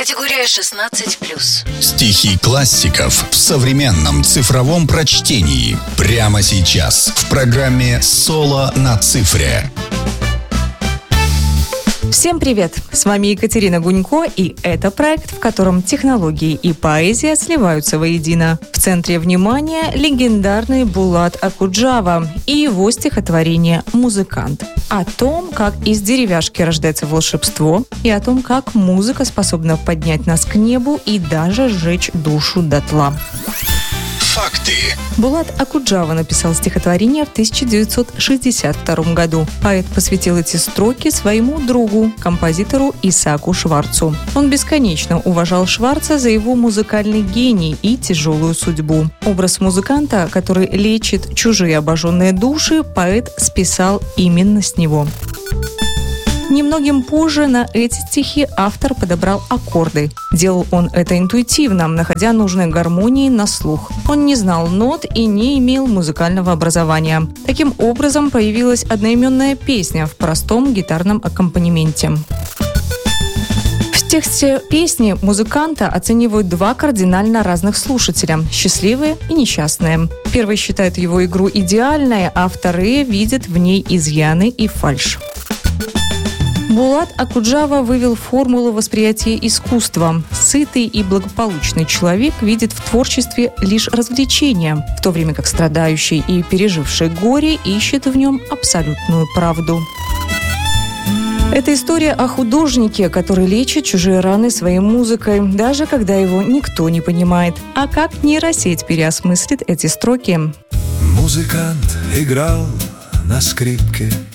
Категория 16+. Стихи классиков в современном цифровом прочтении. Прямо сейчас в программе «Соло на цифре». Всем привет! С вами Екатерина Гунько, и это проект, в котором технологии и поэзия сливаются воедино. В центре внимания легендарный Булат Акуджава и его стихотворение «Музыкант». О том, как из деревяшки рождается волшебство, и о том, как музыка способна поднять нас к небу и даже сжечь душу дотла. Факты. Булат Акуджава написал стихотворение в 1962 году. Поэт посвятил эти строки своему другу, композитору Исааку Шварцу. Он бесконечно уважал Шварца за его музыкальный гений и тяжелую судьбу. Образ музыканта, который лечит чужие обожженные души, поэт списал именно с него. Немногим позже на эти стихи автор подобрал аккорды. Делал он это интуитивно, находя нужные гармонии на слух. Он не знал нот и не имел музыкального образования. Таким образом появилась одноименная песня в простом гитарном аккомпанементе. В тексте песни музыканта оценивают два кардинально разных слушателя – счастливые и несчастные. Первые считают его игру идеальной, а вторые видят в ней изъяны и фальшь. Булат Акуджава вывел формулу восприятия искусства. Сытый и благополучный человек видит в творчестве лишь развлечение, в то время как страдающий и переживший горе ищет в нем абсолютную правду. Это история о художнике, который лечит чужие раны своей музыкой, даже когда его никто не понимает. А как нейросеть переосмыслит эти строки? Музыкант играл на скрипке,